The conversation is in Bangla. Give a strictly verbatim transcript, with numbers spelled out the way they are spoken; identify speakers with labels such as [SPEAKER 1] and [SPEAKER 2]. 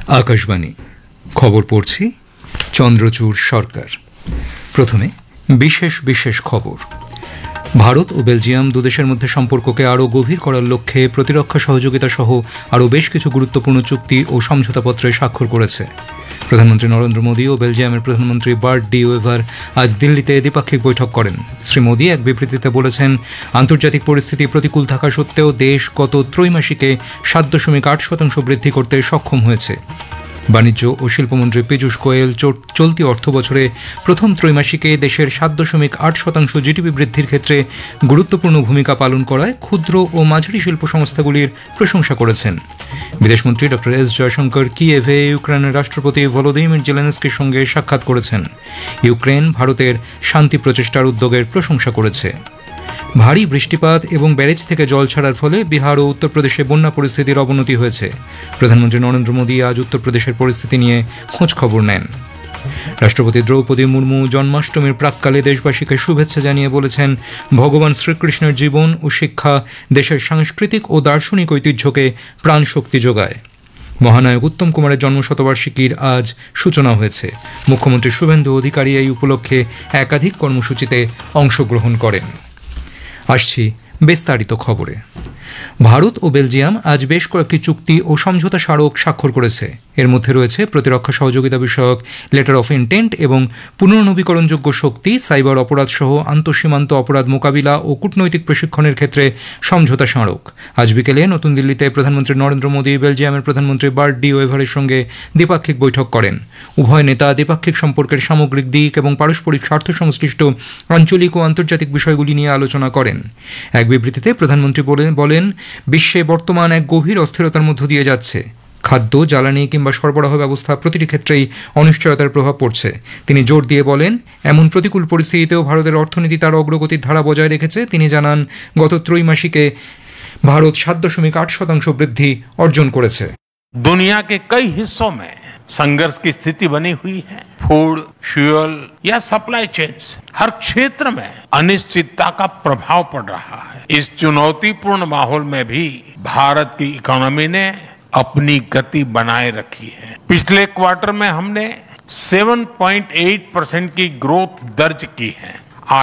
[SPEAKER 1] আকাশবাণী খবর পড়ছি চন্দ্রচূড় সরকার। প্রথমে বিশেষ বিশেষ খবর। ভারত ও বেলজিয়াম দুদেশের মধ্যে সম্পর্ককে আরও গভীর করার লক্ষ্যে প্রতিরক্ষা সহযোগিতা সহ আরও বেশ কিছু গুরুত্বপূর্ণ চুক্তি ও সমঝোতাপত্রে স্বাক্ষর করেছে। প্রধানমন্ত্রী নরেন্দ্র মোদী ও বেলজিয়ামের প্রধানমন্ত্রী বার্ট ডি ওয়েভার আজ দিল্লিতে দ্বিপাক্ষিক বৈঠক করেন। শ্রী মোদী এক বিবৃতিতে বলেছেন, আন্তর্জাতিক পরিস্থিতি প্রতিকূল থাকা সত্ত্বেও দেশ গত ত্রৈমাসিকে সাত দশমিক আট শতাংশ বৃদ্ধি করতে সক্ষম হয়েছে। বাণিজ্য ও শিল্পমন্ত্রী পীযূষ গোয়েল চলতি অর্থ বছরে প্রথম ত্রৈমাসিকে দেশের সাত দশমিক আট শতাংশ জিডিপি বৃদ্ধির ক্ষেত্রে গুরুত্বপূর্ণ ভূমিকা পালন করায় ক্ষুদ্র ও মাঝারি শিল্প সংস্থাগুলির প্রশংসা করেছেন। বিদেশমন্ত্রী ডক্টর এস জয়শঙ্কর কিয়েভে ইউক্রেনের রাষ্ট্রপতি ভলোদিমির জেলেনস্কির সঙ্গে সাক্ষাৎ করেছেন। ইউক্রেন ভারতের শান্তি প্রচেষ্টার উদ্যোগের প্রশংসা করেছে। ভারী বৃষ্টিপাত এবং ব্যারেজ থেকে জল ছাড়ার ফলে বিহার ও উত্তরপ্রদেশে বন্যা পরিস্থিতির অবনতি হয়েছে। প্রধানমন্ত্রী নরেন্দ্র মোদী আজ উত্তরপ্রদেশের পরিস্থিতি নিয়ে খোঁজ খবর নেন। রাষ্ট্রপতি দ্রৌপদী মুর্মু জন্মাষ্টমীর প্রাক্কালে দেশবাসীকে শুভেচ্ছা জানিয়ে বলেছেন, ভগবান শ্রীকৃষ্ণের জীবন ও শিক্ষা দেশের সাংস্কৃতিক ও দার্শনিক ঐতিহ্যকে প্রাণশক্তি যোগায়। মহানায়ক উত্তম কুমারের জন্মশতবার্ষিকীর আজ সূচনা হয়েছে। মুখ্যমন্ত্রী শুভেন্দু অধিকারী এই উপলক্ষে একাধিক কর্মসূচিতে অংশগ্রহণ করেন। আসছি বিস্তারিত খবরে। ভারত ও বেলজিয়াম আজ বেশ কয়েকটি চুক্তি ও সমঝোতা স্মারক স্বাক্ষর করেছে। এর মধ্যে রয়েছে প্রতিরক্ষা সহযোগিতা বিষয়ক লেটার অফ ইন্টেন্ট এবং পুনর্নবীকরণযোগ্য শক্তি, সাইবার অপরাধ সহ আন্তঃসীমান্ত অপরাধ মোকাবিলা ও কূটনৈতিক প্রশিক্ষণের ক্ষেত্রে সমঝোতা স্মারক। আজ বিকেলে নতুন দিল্লিতে প্রধানমন্ত্রী নরেন্দ্র মোদী বেলজিয়ামের প্রধানমন্ত্রী বার্ট ডি ওয়েভারের সঙ্গে দ্বিপাক্ষিক বৈঠক করেন। উভয় নেতা দ্বিপাক্ষিক সম্পর্কের সামগ্রিক দিক এবং পারস্পরিক স্বার্থ সংশ্লিষ্ট আঞ্চলিক ও আন্তর্জাতিক বিষয়গুলি নিয়ে আলোচনা করেন। এক বিবৃতিতে প্রধানমন্ত্রী বলেন, বিশ্বে বর্তমান এক গভীর অস্থিরতার মধ্য দিয়ে যাচ্ছে। খাদ্য, জ্বালানি কিংবা সরবরাহ ব্যবস্থা প্রতিটি ক্ষেত্রেই অনিশ্চয়তার প্রভাব পড়ছে। তিনি জোর দিয়ে বলেন, এমন প্রতিকূল পরিস্থিতিতেও ভারতের অর্থনীতি তার অগ্রগতির ধারা বজায় রেখেছে। তিনি জানান, গত ত্রৈমাসিকে ভারত সাত দশমিক আট শতাংশ বৃদ্ধি অর্জন করেছে।
[SPEAKER 2] दुनिया के कई हिस्सों में संघर्ष की स्थिति बनी हुई है। फूड, फ्यूल या सप्लाई चेन्स, हर क्षेत्र में अनिश्चितता का प्रभाव पड़ रहा है। इस चुनौतीपूर्ण माहौल में भी भारत की इकोनॉमी ने अपनी गति बनाए रखी है। पिछले क्वार्टर में हमने सात पॉइंट आठ परसेंट की ग्रोथ दर्ज की है।